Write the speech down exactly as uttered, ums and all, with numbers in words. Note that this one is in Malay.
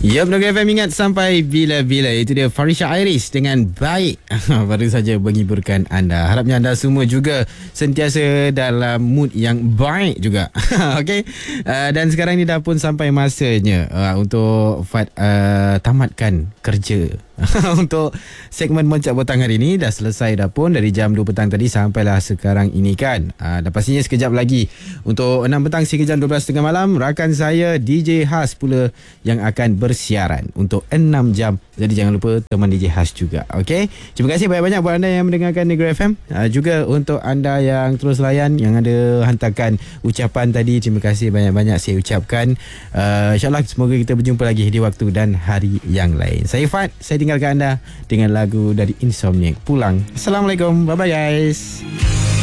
Ya, Negeri F M ingat sampai bila-bila. Itu dia Farisha Iris dengan Baik. Baru saja menghiburkan anda. Harapnya anda semua juga sentiasa dalam mood yang baik juga. Okey. Uh, dan sekarang ni dah pun sampai masanya uh, untuk Fad uh, tamatkan kerja. Untuk segmen Moncak Botang hari ini dah selesai dah pun dari jam dua petang tadi sampailah sekarang ini kan. Uh, dan pastinya sekejap lagi untuk enam petang sehingga jam dua belas tiga puluh malam rakan saya D J Has pula yang akan bersiaran untuk enam jam. Jadi jangan lupa teman D J Has juga. Okey. Terima kasih banyak-banyak buat anda yang mendengarkan Negeri F M. Uh, juga untuk anda yang terus layan, yang ada hantarkan ucapan tadi, terima kasih banyak-banyak saya ucapkan. Uh, InsyaAllah semoga kita berjumpa lagi di waktu dan hari yang lain. Saya Fad, saya tinggalkan anda dengan lagu dari Insomniac, Pulang. Assalamualaikum. Bye-bye guys.